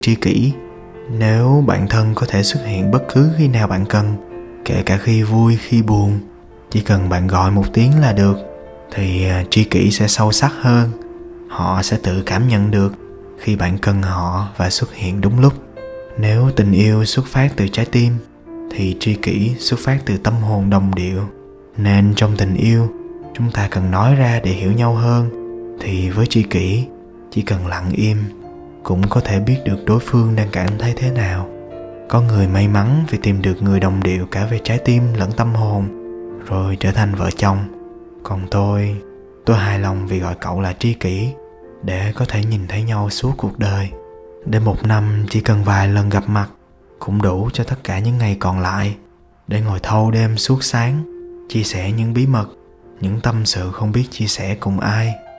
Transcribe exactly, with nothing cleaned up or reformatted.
Tri kỷ. Nếu bạn thân có thể xuất hiện bất cứ khi nào bạn cần, kể cả khi vui khi buồn, chỉ cần bạn gọi một tiếng là được, thì tri kỷ sẽ sâu sắc hơn. Họ sẽ tự cảm nhận được khi bạn cần họ và xuất hiện đúng lúc. Nếu tình yêu xuất phát từ trái tim, thì tri kỷ xuất phát từ tâm hồn đồng điệu. Nên trong tình yêu, chúng ta cần nói ra để hiểu nhau hơn. Thì với tri kỷ, chỉ cần lặng im cũng có thể biết được đối phương đang cảm thấy thế nào. Có người may mắn vì tìm được người đồng điệu cả về trái tim lẫn tâm hồn, rồi trở thành vợ chồng. Còn tôi, tôi hài lòng vì gọi cậu là tri kỷ, để có thể nhìn thấy nhau suốt cuộc đời. Để một năm chỉ cần vài lần gặp mặt cũng đủ cho tất cả những ngày còn lại, để ngồi thâu đêm suốt sáng, chia sẻ những bí mật, những tâm sự không biết chia sẻ cùng ai.